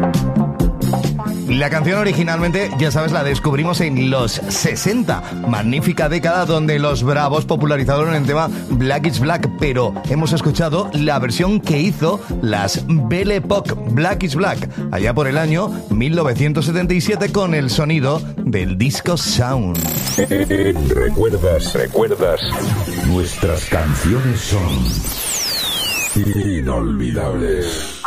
La canción originalmente, ya sabes, la descubrimos en los 60. Magnífica década donde los Bravos popularizaron el tema Black is Black, pero hemos escuchado la versión que hizo las Belle Époque, Black is Black, allá por el año 1977 con el sonido del Disco Sound. ¿Recuerdas? Nuestras canciones son inolvidables.